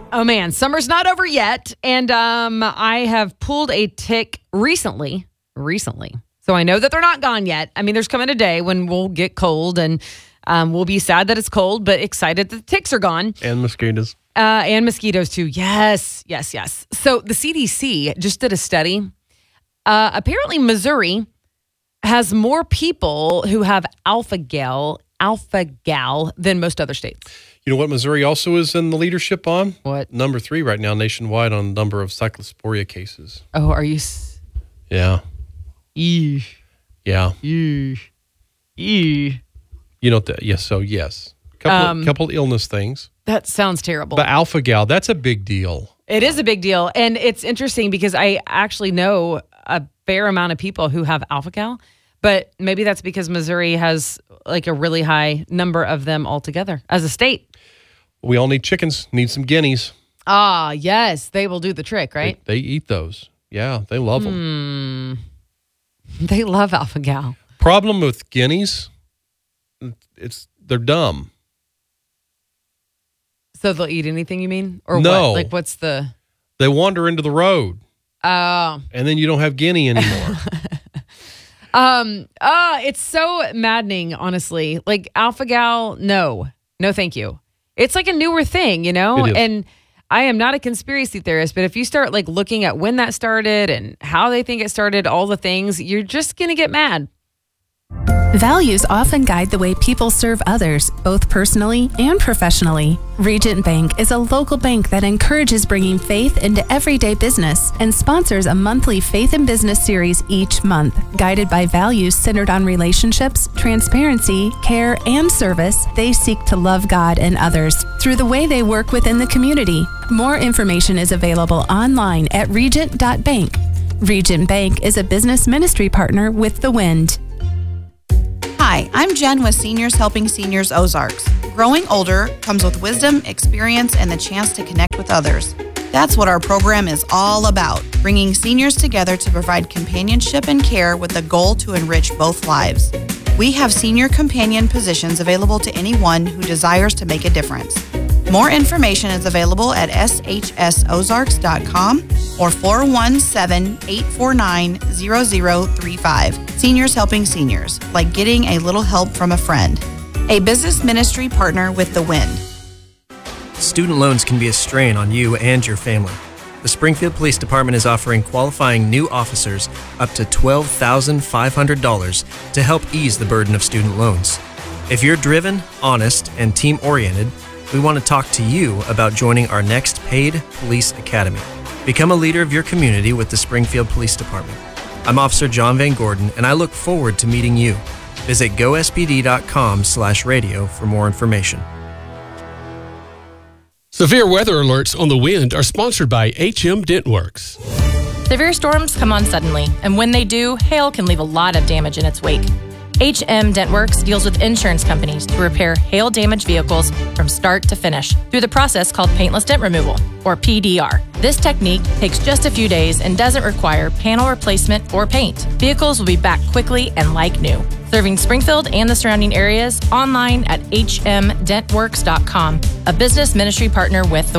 Oh, man. Summer's not over yet. And I have pulled a tick recently. So I know that they're not gone yet. I mean, there's coming a day when we'll get cold and we'll be sad that it's cold, but excited that the ticks are gone. And mosquitoes. And mosquitoes, too. Yes. So the CDC just did a study. Apparently, Missouri has more people who have alpha-gal than most other states. You know what Missouri also is in the leadership on? What? Number 3 right now nationwide on number of cyclosporia cases. Oh, are you? Yeah. Eesh. Yeah. Eesh. Eesh. You know, yes. Couple illness things. That sounds terrible. But alpha-gal, that's a big deal. It is a big deal. And it's interesting because I actually know a fair amount of people who have alpha-gal, but maybe that's because Missouri has like a really high number of them altogether as a state. We all need chickens, need some guineas. Ah, yes. They will do the trick, right? They eat those. Yeah, they love them. They love alpha-gal. Problem with guineas, they're dumb. So they'll eat anything, you mean? Or no. What? Like what's the... They wander into the road. Oh. And then you don't have guinea anymore. It's so maddening, honestly. Like alpha-gal, no, thank you. It's like a newer thing, you know? It is. And I am not a conspiracy theorist, but if you start like looking at when that started and how they think it started, all the things, you're just going to get mad. Values often guide the way people serve others, both personally and professionally. Regent Bank is a local bank that encourages bringing faith into everyday business and sponsors a monthly Faith in Business series each month. Guided by values centered on relationships, transparency, care, and service, they seek to love God and others through the way they work within the community. More information is available online at regent.bank. Regent Bank is a business ministry partner with The Wind. Hi, I'm Jen with Seniors Helping Seniors Ozarks. Growing older comes with wisdom, experience, and the chance to connect with others. That's what our program is all about, bringing seniors together to provide companionship and care with the goal to enrich both lives. We have senior companion positions available to anyone who desires to make a difference. More information is available at shsozarks.com or 417-849-0035. Seniors Helping Seniors, like getting a little help from a friend. A business ministry partner with The Wind. Student loans can be a strain on you and your family. The Springfield Police Department is offering qualifying new officers up to $12,500 to help ease the burden of student loans. If you're driven, honest, and team-oriented, we want to talk to you about joining our next paid police academy. Become a leader of your community with the Springfield Police Department. I'm Officer John Van Gordon, and I look forward to meeting you. Visit gospd.com/radio for more information. Severe weather alerts on The Wind are sponsored by HM Dentworks. Severe storms come on suddenly, and when they do, hail can leave a lot of damage in its wake. HM Dentworks deals with insurance companies to repair hail-damaged vehicles from start to finish through the process called paintless dent removal, or PDR. This technique takes just a few days and doesn't require panel replacement or paint. Vehicles will be back quickly and like new. Serving Springfield and the surrounding areas, online at hmdentworks.com, a business ministry partner with The